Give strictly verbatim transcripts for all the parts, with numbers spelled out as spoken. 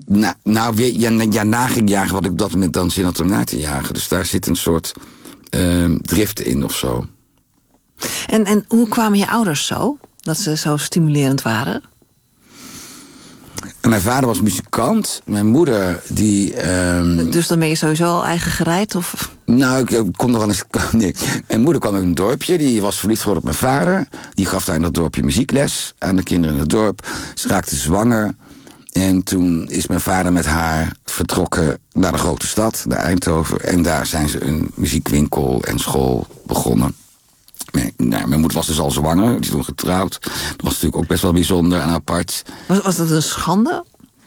Nou, nou weer, ja, ja, na ging jagen wat ik op dat moment dan zin had om na te jagen. Dus daar zit een soort uh, drift in of zo. En, en hoe kwamen je ouders zo? Dat ze zo stimulerend waren? En mijn vader was muzikant. Mijn moeder, die... Um... Dus dan ben je sowieso al eigen gereid? Of? Nou, ik, ik kon nog wel eens... Nee. Mijn moeder kwam uit een dorpje. Die was verliefd geworden op mijn vader. Die gaf daar in dat dorpje muziekles aan de kinderen in het dorp. Ze raakte zwanger. En toen is mijn vader met haar vertrokken naar de grote stad, naar Eindhoven. En daar zijn ze een muziekwinkel en school begonnen. Nee, nou, mijn moeder was dus al zwanger, die is toen getrouwd. Dat was natuurlijk ook best wel bijzonder en apart. Was, was dat een schande?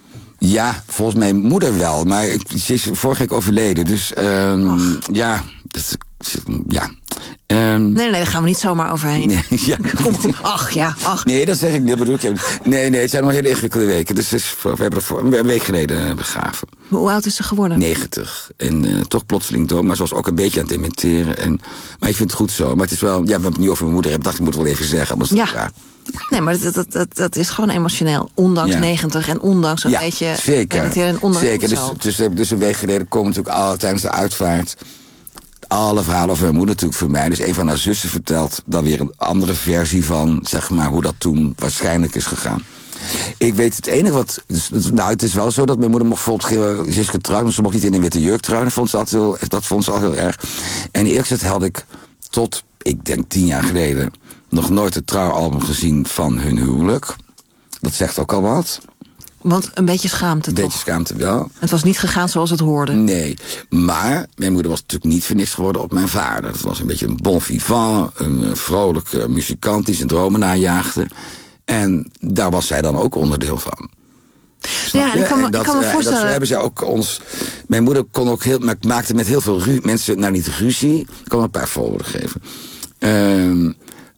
Ja, volgens mijn moeder wel. Maar ze is vorige week overleden. Dus um, ja, dat, ja. Um, nee, nee, daar gaan we niet zomaar overheen. Nee, ja. Kom, ach ja, ach. Nee, dat zeg ik niet, dat bedoel ik. Nee, nee, het zijn nog hele ingewikkelde weken. Dus is, we hebben het voor een week geleden begraven. Hoe oud is ze geworden? negentig. En uh, toch plotseling dood. Maar ze was ook een beetje aan het dementeren. En, maar ik vind het goed zo. Maar het is wel, ja, we hebben het nu over mijn moeder. Ik dacht, ik moet het wel even zeggen. Anders ja. Het, ja. Nee, maar dat, dat, dat, dat is gewoon emotioneel. Ondanks ja. negentig en ondanks een ja, beetje... Zeker, en ondanks zeker. Dus, dus, dus een week geleden komen natuurlijk al tijdens de uitvaart... alle verhalen over mijn moeder natuurlijk voor mij. Dus een van haar zussen vertelt dan weer een andere versie van... zeg maar, hoe dat toen waarschijnlijk is gegaan. Ik weet het enige wat... Nou, het is wel zo dat mijn moeder mocht bijvoorbeeld... Ze is getrouwd, maar ze mocht niet in een witte jurk trouwen. Dat vond ze, altijd heel, dat vond ze al heel erg. En eerlijk gezegd had ik tot, ik denk tien jaar geleden... nog nooit het trouwalbum gezien van hun huwelijk. Dat zegt ook al wat. Want een beetje schaamte Een toch? beetje schaamte wel. Het was niet gegaan zoals het hoorde. Nee, maar mijn moeder was natuurlijk niet vernicht geworden op mijn vader. Dat was een beetje een bon vivant, een vrolijke muzikant die zijn dromen najaagde. En daar was zij dan ook onderdeel van. Snap ja, en ik kan, me, en dat, ik kan me voorstellen... En dat hebben zij ook ons... Mijn moeder kon ook heel, maakte met heel veel ru- mensen, nou niet ruzie, ik kan een paar voorbeelden geven. Um,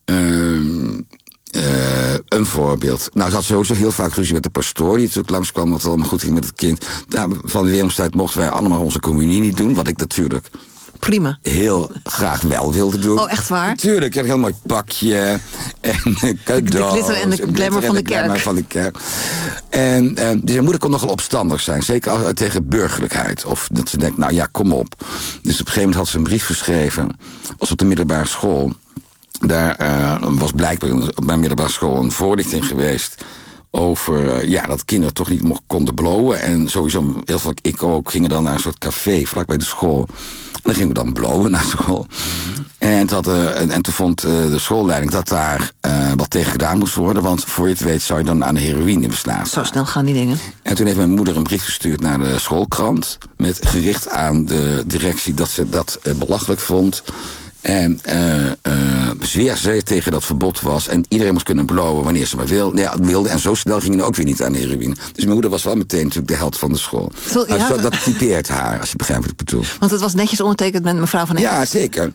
um, Uh, een voorbeeld. Nou, ze had sowieso heel vaak ruzie met de pastoor... die natuurlijk langskwam, dat het allemaal goed ging met het kind. Nou, van de weeromstijd mochten wij allemaal onze communie niet doen... wat ik natuurlijk prima heel graag wel wilde doen. Oh, echt waar? Tuurlijk, ik had een heel mooi pakje... en cadeaus. De glitter en de glamour van de kerk. Van de kerk. En uh, dus mijn moeder kon nogal opstandig zijn. Zeker als, tegen burgerlijkheid. Of dat ze denkt, nou ja, kom op. Dus op een gegeven moment had ze een brief geschreven... was op de middelbare school... Daar uh, was blijkbaar op mijn middelbare school een voorlichting geweest... over uh, ja, dat kinderen toch niet mocht, konden blowen. En sowieso, heel veel, ik ook, gingen dan naar een soort café vlakbij de school. En dan gingen we dan blowen naar school. En, dat, uh, en, en toen vond uh, de schoolleiding dat daar uh, wat tegen gedaan moest worden... want voor je het weet zou je dan aan de heroïne beslaafd. Zo snel gaan die dingen. En toen heeft mijn moeder een brief gestuurd naar de schoolkrant... met gericht aan de directie dat ze dat uh, belachelijk vond... En uh, uh, zeer, zeer tegen dat verbod was. En iedereen moest kunnen blowen wanneer ze maar wil, ja, wilde. En zo snel ging het ook weer niet aan de heroïne. Dus mijn moeder was wel meteen natuurlijk de held van de school. Zo, ja. Zo, dat typeert haar, als je begrijpt wat ik bedoel. Want het was netjes ondertekend met mevrouw van Eck. Ja, zeker.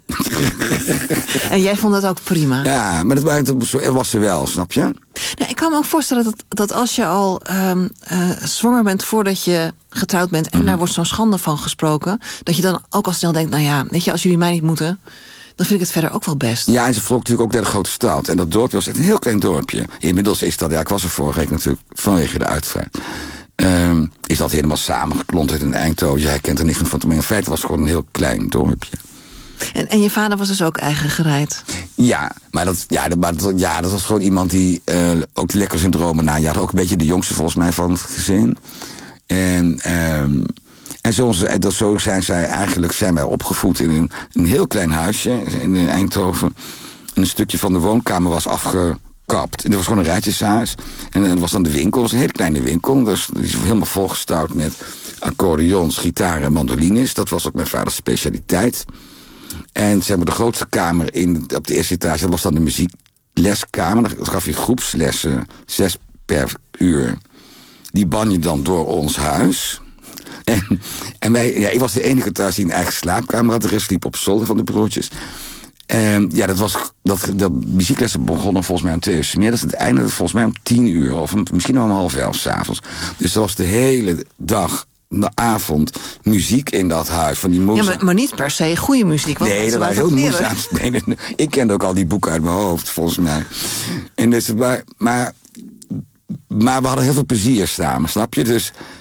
En jij vond dat ook prima? Ja, maar dat was ze wel, snap je? Nou, ik kan me ook voorstellen dat, dat als je al um, uh, zwanger bent voordat je getrouwd bent... en mm. daar wordt zo'n schande van gesproken... dat je dan ook al snel denkt, nou ja, weet je, als jullie mij niet moeten... dan vind ik het verder ook wel best. Ja, en ze vloog natuurlijk ook naar de grote stad. En dat dorpje was echt een heel klein dorpje. Inmiddels is dat, ja, ik was er vorige week natuurlijk vanwege de uitvaart. Um, is dat helemaal samengeklonterd in Eindhoven. Je herkent er niks van, maar in feite was het gewoon een heel klein dorpje. En, en je vader was dus ook eigen gereid? Ja, maar dat, ja, dat, ja, dat was gewoon iemand die uh, ook lekker zijn dromen na. Je had ook een beetje de jongste volgens mij van het gezin. En... Um, En zo, dat, zo zijn zij eigenlijk zijn wij opgevoed in een, een heel klein huisje in Eindhoven. En een stukje van de woonkamer was afgekapt. En dat was gewoon een rijtjeshuis. En dat was dan de winkel, dat was een hele kleine winkel. Dus die is helemaal volgestouwd met accordeons, gitaren en mandolines. Dat was ook mijn vaders specialiteit. En zeg maar, de grootste kamer in, op de eerste etage, dat was dan de muziekleskamer. Dan gaf je groepslessen, zes per uur. Die ban je dan door ons huis... En, en wij, ja, ik was de enige thuis die een eigen slaapkamer had. De rest liep op zolder van de broertjes. En ja, dat was dat, dat muzieklessen begonnen volgens mij om twee uur 's middags. Het eindigde volgens mij om tien uur. Of misschien nog om half elf 's avonds. Dus dat was de hele dag, de avond, muziek in dat huis. Van die ja, maar, maar niet per se goede muziek. Want nee, dat was heel moeizaam. Nee, ik kende ook al die boeken uit mijn hoofd, volgens mij. En dus, maar, maar, maar we hadden heel veel plezier samen, snap je? Dus...